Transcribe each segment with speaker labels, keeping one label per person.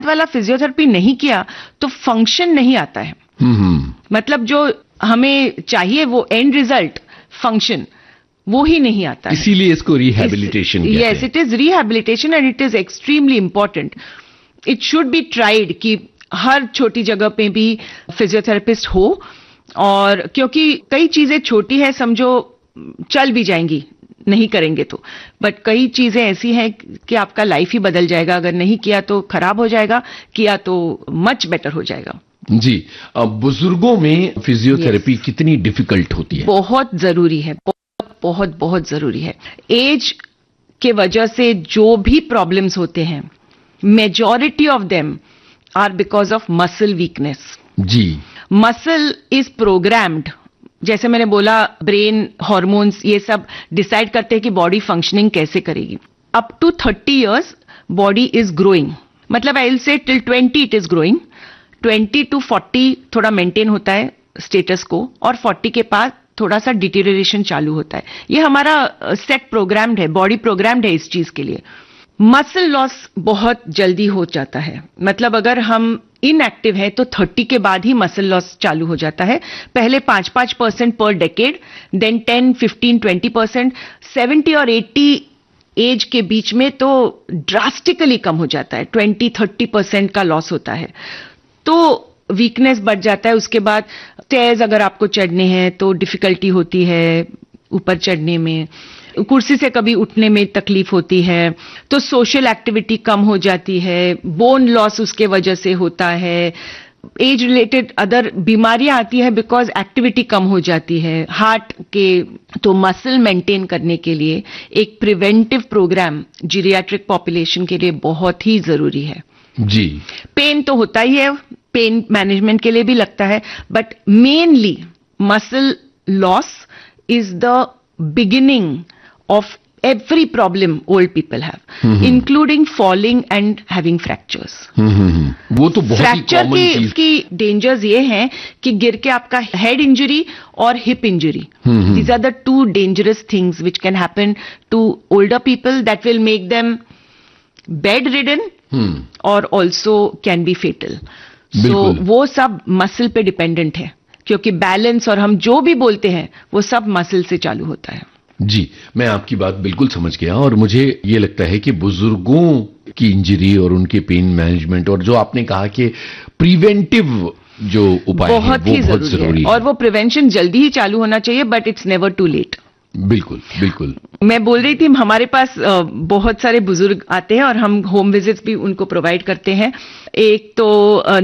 Speaker 1: वाला फिजियोथेरेपी नहीं किया तो फंक्शन नहीं आता है। मतलब जो हमें चाहिए वो एंड रिजल्ट फंक्शन वो ही नहीं आता है।
Speaker 2: इसीलिए इसको रिहैबिलिटेशन कहते हैं।
Speaker 1: Yes, it is rehabilitation and it is extremely important. It should be tried कि हर छोटी जगह पे भी फिजियोथेरेपिस्ट हो, और क्योंकि कई चीजें छोटी है, समझो चल भी जाएंगी नहीं करेंगे तो, बट कई चीजें ऐसी हैं कि आपका लाइफ ही बदल जाएगा। अगर नहीं किया तो खराब हो जाएगा, किया तो मच बेटर हो जाएगा।
Speaker 2: जी, बुजुर्गों में फिजियोथेरेपी कितनी डिफिकल्ट होती है?
Speaker 1: बहुत जरूरी है, बहुत बहुत जरूरी है। एज के वजह से जो भी प्रॉब्लम्स होते हैं, majority of them are because of muscle weakness.
Speaker 2: Ji,
Speaker 1: muscle is programmed, जैसे मैंने बोला ब्रेन, हार्मोन्स, ये सब डिसाइड करते हैं कि बॉडी फंक्शनिंग कैसे करेगी। Up to 30 years body is growing, मतलब I will say till 20 it is growing. 20 to 40 थोड़ा मेंटेन होता है स्टेटस को, और 40 के बाद थोड़ा सा डिटेरियोरेशन चालू होता है। ये हमारा सेट प्रोग्राम्ड है, बॉडी प्रोग्राम्ड है इस चीज के लिए। मसल लॉस बहुत जल्दी हो जाता है, मतलब अगर हम इनएक्टिव है तो 30 के बाद ही मसल लॉस चालू हो जाता है। पहले 5% पर डेकेड, देन 10, 15, 20%, 70 और 80 एज के बीच में तो ड्रास्टिकली कम हो जाता है, 20-30% का लॉस होता है। तो वीकनेस बढ़ जाता है। उसके बाद स्टेयर्स अगर आपको चढ़ने हैं तो डिफिकल्टी होती है ऊपर चढ़ने में, कुर्सी से कभी उठने में तकलीफ होती है, तो सोशल एक्टिविटी कम हो जाती है, बोन लॉस उसके वजह से होता है, एज रिलेटेड अदर बीमारियां आती है बिकॉज एक्टिविटी कम हो जाती है हार्ट के। तो मसल मेंटेन करने के लिए एक प्रिवेंटिव प्रोग्राम जीरियाट्रिक पॉपुलेशन के लिए बहुत ही जरूरी है।
Speaker 2: जी,
Speaker 1: पेन तो होता ही है, पेन मैनेजमेंट के लिए भी लगता है, but mainly muscle loss is the beginning of every problem old people have, including falling and having fractures.
Speaker 2: वो तो बहुत ही कॉमन चीज।
Speaker 1: की डेंजर्स ये हैं कि गिर के आपका हेड इंजरी और hip injury, these are the two dangerous things which can happen to older people that will make them bedridden or also can be fatal. So वो सब मसल पे डिपेंडेंट है, क्योंकि बैलेंस और हम जो भी बोलते हैं वो सब मसल से चालू होता है।
Speaker 2: जी, मैं आपकी बात बिल्कुल समझ गया, और मुझे ये लगता है कि बुजुर्गों की इंजरी और उनके पेन मैनेजमेंट, और जो आपने कहा कि प्रिवेंटिव जो उपाय हैं, वो बहुत जरूरी है,
Speaker 1: और वो प्रिवेंशन जल्दी ही चालू होना चाहिए, but it's never to late.
Speaker 2: बिल्कुल बिल्कुल।
Speaker 1: मैं बोल रही थी हमारे पास बहुत सारे बुजुर्ग आते हैं और हम होम विजिट्स भी उनको प्रोवाइड करते हैं। एक तो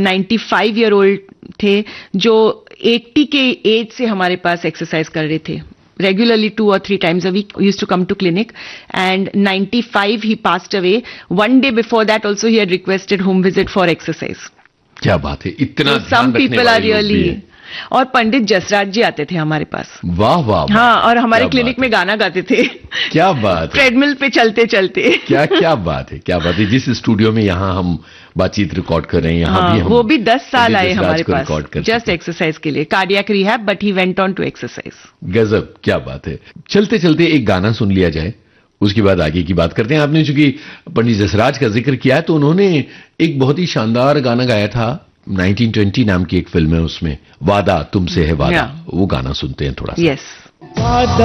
Speaker 1: 95 ईयर ओल्ड थे जो 80 के एज से हमारे पास एक्सरसाइज कर रहे थे regularly 2 or 3 times a week. Used to come to clinic, and 95 he passed away. One day before that also he had requested home visit for exercise.
Speaker 2: क्या बात है, इतना
Speaker 1: so some people are really। और पंडित जसराज जी आते थे हमारे पास।
Speaker 2: वाह वाह।
Speaker 1: हाँ, और हमारे क्लिनिक में गाना गाते थे।
Speaker 2: क्या बात है,
Speaker 1: ट्रेडमिल पे चलते चलते।
Speaker 2: क्या बात है, क्या बात है। जिस स्टूडियो में यहाँ हम बातचीत रिकॉर्ड कर रहे हैं, यहाँ भी हम,
Speaker 1: वो भी 10 साल आए हमारे पास जस्ट एक्सरसाइज के लिए, cardiac rehab, but he went on to exercise.
Speaker 2: गजब, क्या बात है। चलते चलते एक गाना सुन लिया जाए, उसके बाद आगे की बात करते हैं। आपने चूंकि पंडित जसराज का जिक्र किया है, तो उन्होंने एक बहुत ही शानदार गाना गाया था, 1920 नाम की एक फिल्म है, उसमें वादा तुमसे है वादा। वो गाना सुनते हैं थोड़ा सा।
Speaker 1: यस।
Speaker 3: वादा